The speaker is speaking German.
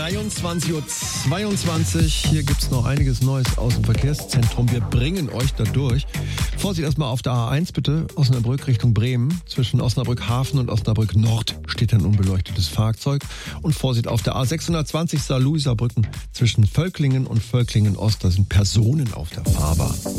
23:22 Uhr. Hier gibt's noch einiges Neues aus dem Verkehrszentrum. Wir bringen euch da durch. Vorsicht erstmal auf der A1 bitte, Osnabrück Richtung Bremen. Zwischen Osnabrück Hafen und Osnabrück Nord steht ein unbeleuchtetes Fahrzeug. Und Vorsicht auf der A620 Saarlouiser Brücken zwischen Völklingen und Völklingen Ost. Da sind Personen auf der Fahrbahn.